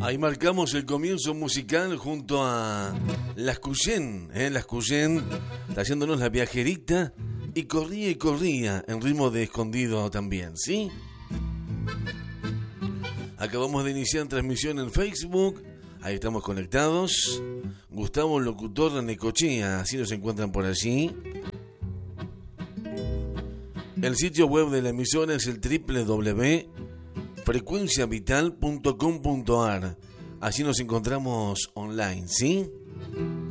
Ahí marcamos el comienzo musical junto a Las Cuyén, Las Cuyén, trayéndonos La Viajerita y corría en ritmo de escondido también, ¿sí? Acabamos de iniciar transmisión en Facebook, ahí estamos conectados. Gustavo Locutor de Necochea, así nos encuentran por allí. El sitio web de la emisora es el www.frecuenciavital.com.ar. Así nos encontramos online, ¿sí?